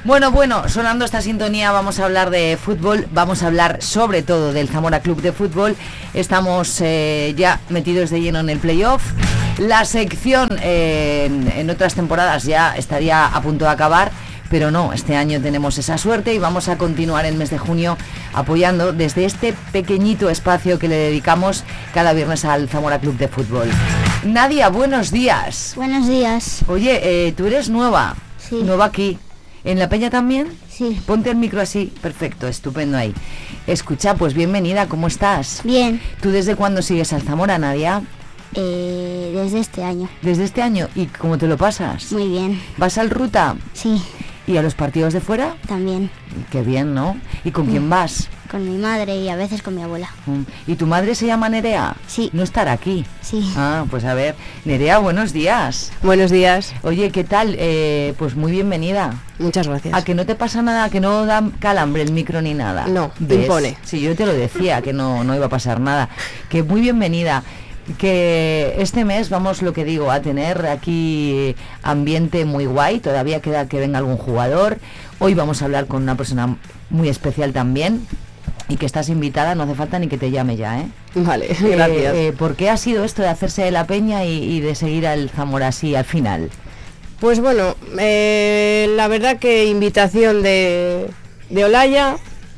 Bueno, sonando esta sintonía vamos a hablar de fútbol, vamos a hablar sobre todo del Zamora Club de Fútbol. Estamos ya metidos de lleno en el playoff. La sección en otras temporadas ya estaría a punto de acabar, pero no, este año tenemos esa suerte y vamos a continuar el mes de junio apoyando desde este pequeñito espacio que le dedicamos cada viernes al Zamora Club de Fútbol. Nadia, buenos días. Buenos días. Oye, tú eres nueva. Sí. Nueva aquí. ¿En La Peña también? Sí. Ponte el micro así. Perfecto, estupendo ahí. Escucha, pues bienvenida, ¿cómo estás? Bien. ¿Tú desde cuándo sigues al Zamora, Nadia? Desde este año. ¿Desde este año? ¿Y cómo te lo pasas? Muy bien. ¿Vas al Ruta? Sí, ¿Y a los partidos de fuera? también. Qué bien, ¿no? ¿Y con quién vas? Con mi madre y a veces con mi abuela. ¿Y tu madre se llama Nerea? Sí. ¿No estará aquí? Sí. Ah, pues a ver. Nerea, buenos días. Buenos días. Oye, ¿qué tal? Pues muy bienvenida. Muchas gracias. ¿A que no te pasa nada, que no da calambre el micro ni nada? No, ¿Ves? impone. Sí, yo te lo decía, que no iba a pasar nada. Que muy bienvenida. Que este mes vamos, lo que digo, a tener aquí ambiente muy guay. Todavía queda que venga algún jugador. Hoy vamos a hablar con una persona muy especial también. Y que estás invitada, no hace falta ni que te llame ya, ¿eh? Vale, gracias. ¿Por qué ha sido esto de hacerse de La Peña y de seguir al Zamora así al final? Pues bueno, la verdad que invitación de Olaya.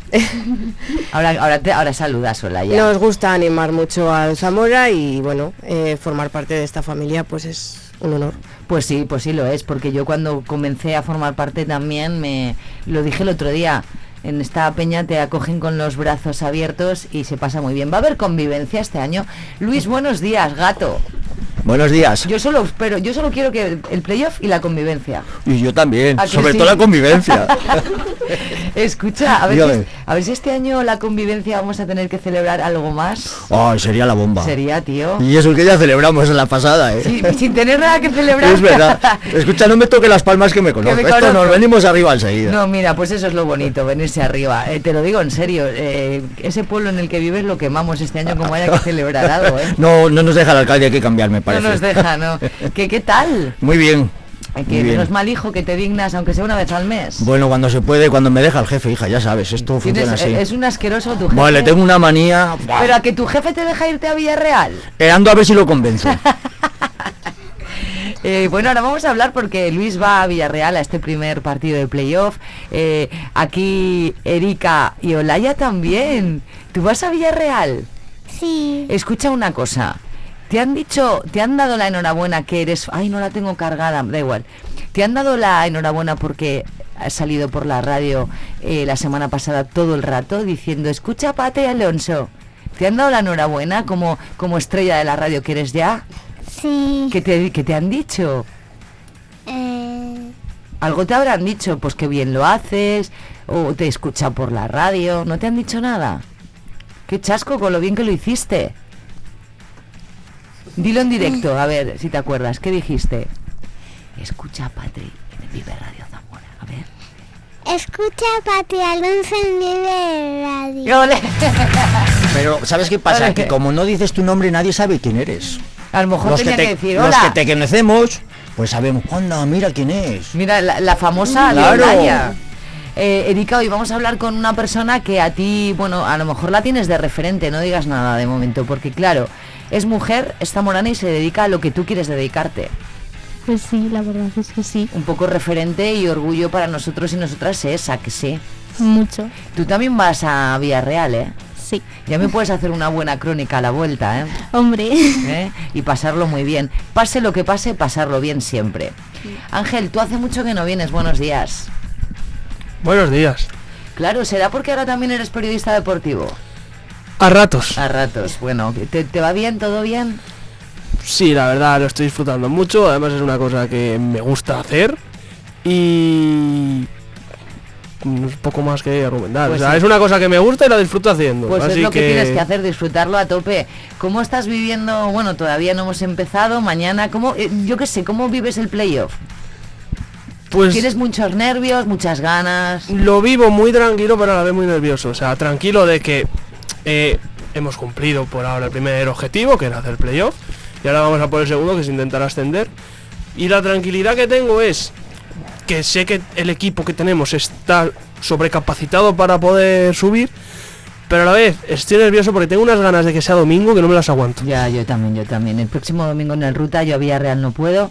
Ahora saludas, Olaya. Nos gusta animar mucho al Zamora y bueno, formar parte de esta familia pues es un honor. Pues sí lo es, porque yo cuando comencé a formar parte también lo dije el otro día. En esta peña te acogen con los brazos abiertos y se pasa muy bien. Va a haber convivencia este año. Luis, buenos días, gato. Buenos días. Yo solo quiero que el playoff y la convivencia. Y yo también, sobre sí? todo la convivencia. Escucha, a ver si este año la convivencia vamos a tener que celebrar algo más. Ay, sería la bomba. Sería, tío. Y eso es que ya celebramos en la pasada, ¿eh? Sí, sin tener nada que celebrar. Es verdad. Escucha, no me toque las palmas que me conozco. Esto nos venimos arriba enseguida. No, mira, pues eso es lo bonito, venirse arriba. Te lo digo en serio, ese pueblo en el que vives lo quemamos este año como haya que celebrar algo, ¿eh? No nos deja el alcalde, hay que cambiar, me parece. No nos deja, ¿no? ¿Qué tal? Muy bien. Que menos mal, hijo, que te dignas, aunque sea una vez al mes. Bueno, cuando se puede, cuando me deja el jefe, hija, ya sabes, esto funciona así. Es un asqueroso tu jefe. Vale, tengo una manía. Pero a que tu jefe te deja irte a Villarreal. Ando a ver si lo convenzo. Bueno, ahora vamos a hablar porque Luis va a Villarreal a este primer partido de playoff. Aquí Erika y Olaya también. ¿Tú vas a Villarreal? Sí. Escucha una cosa. Te han dado la enhorabuena que eres... Ay, no la tengo cargada, da igual. Te han dado la enhorabuena porque has salido por la radio la semana pasada todo el rato diciendo, escucha, Pate Alonso. ¿Te han dado la enhorabuena como estrella de la radio que eres ya? Sí. ¿Qué te han dicho? Algo te habrán dicho, pues que bien lo haces, o te escuchan por la radio. ¿No te han dicho nada? Qué chasco con lo bien que lo hiciste. Dilo en directo, a ver si te acuerdas. ¿Qué dijiste? Escucha, Patri, en Vive Radio Zamora. A ver. Escucha, Pati Alonso en Vive Radio. ¡Ole! Pero, ¿sabes qué pasa? Que como no dices tu nombre, nadie sabe quién eres. A lo mejor tenía que decir, los hola. que te conocemos, pues sabemos, anda, mira quién es. Mira, la famosa Claro. Olaya. Erika, hoy vamos a hablar con una persona que a ti, bueno, a lo mejor la tienes de referente, no digas nada de momento, porque claro, es mujer, es zamorana y se dedica a lo que tú quieres dedicarte. Pues sí, la verdad es que sí. Un poco referente y orgullo para nosotros y nosotras esa, que sí. Mucho. Tú también vas a Villarreal, ¿eh? Sí. Ya me puedes hacer una buena crónica a la vuelta, ¿eh? Hombre. Y pasarlo muy bien. Pase lo que pase, pasarlo bien siempre. Ángel, tú hace mucho que no vienes, buenos días. Buenos días. Claro, ¿será porque ahora también eres periodista deportivo? A ratos. A ratos, bueno, ¿te va bien? ¿Todo bien? Sí, la verdad lo estoy disfrutando mucho. Además es una cosa que me gusta hacer. Y... poco más que argumentar. Pues o sea, sí. Es una cosa que me gusta y la disfruto haciendo. Pues así es lo que tienes que hacer, disfrutarlo a tope. ¿Cómo estás viviendo? Bueno, todavía no hemos empezado. Mañana, ¿cómo? Yo qué sé, ¿cómo vives el playoff? Pues ¿Tienes muchos nervios, muchas ganas? lo vivo muy tranquilo, pero a la vez muy nervioso. O sea, tranquilo de que hemos cumplido por ahora el primer objetivo, que era hacer playoff. Y ahora vamos a por el segundo, que es intentar ascender. Y la tranquilidad que tengo es que sé que el equipo que tenemos está sobrecapacitado para poder subir, pero a la vez estoy nervioso porque tengo unas ganas de que sea domingo que no me las aguanto. Ya, yo también. El próximo domingo en el Ruta, yo a Villarreal no puedo.